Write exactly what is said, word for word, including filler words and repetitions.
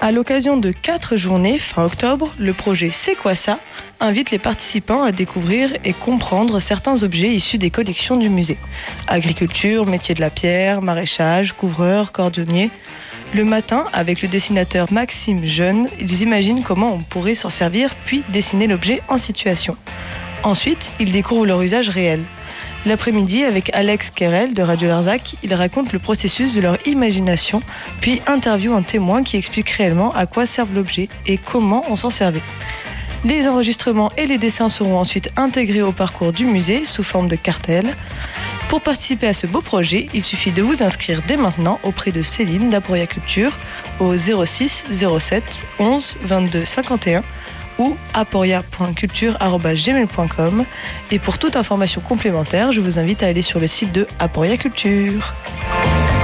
À l'occasion de quatre journées fin octobre, le projet C'est quoi ça invite les participants à découvrir et comprendre certains objets issus des collections du musée. Agriculture, métier de la pierre, maraîchage, couvreur, cordonnier. Le matin, avec le dessinateur Maxime Jeune, ils imaginent comment on pourrait s'en servir puis dessiner l'objet en situation. Ensuite, ils découvrent leur usage réel. L'après-midi, avec Alex Kerel de Radio Larzac, ils racontent le processus de leur imagination, puis interviewent un témoin qui explique réellement à quoi sert l'objet et comment on s'en servait. Les enregistrements et les dessins seront ensuite intégrés au parcours du musée sous forme de cartels. Pour participer à ce beau projet, il suffit de vous inscrire dès maintenant auprès de Céline d'Aporia Culture au zéro six zéro sept onze vingt-deux cinquante et un ou aporia point culture arobase gmail point com. Et pour toute information complémentaire, je vous invite à aller sur le site de Aporia Culture.